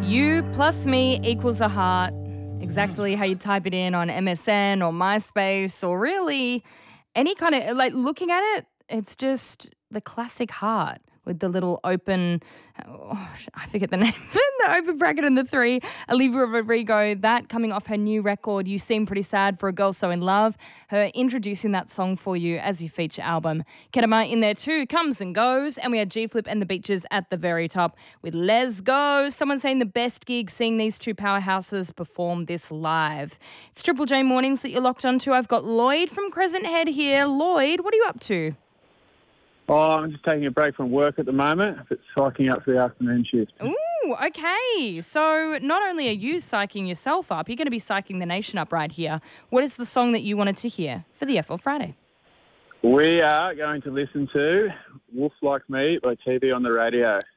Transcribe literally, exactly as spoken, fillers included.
You plus me equals a heart. Exactly how you type it in on M S N or MySpace or really any kind of, like, looking at it, it's just the classic heart with the little open, oh, I forget the name, the open bracket and the three. Olivia Rodrigo, that coming off her new record, You Seem Pretty Sad for a Girl So In Love. Her introducing that song for you as your feature album. Kedama in there too, Comes and Goes. And we had G-Flip and the Beaches at the very top with Let's Go. Someone saying the best gig seeing these two powerhouses perform this live. It's Triple J Mornings that you're locked onto. I've got Lloyd from Crescent Head here. Lloyd, what are you up to? Oh, I'm just taking a break from work at the moment, but psyching up for the afternoon shift. Ooh, okay. So not only are you psyching yourself up, you're going to be psyching the nation up right here. What is the song that you wanted to hear for the F L Friday? We are going to listen to Wolf Like Me by T V on the Radio.